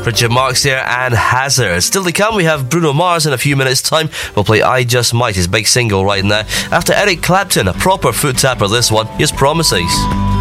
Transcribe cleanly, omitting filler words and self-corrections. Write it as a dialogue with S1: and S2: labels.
S1: Richard Marx here and Hazard. Still to come, we have Bruno Mars in a few minutes' time. We'll play I Just Might, his big single right now. After Eric Clapton, a proper foot tapper this one. Here's Promises.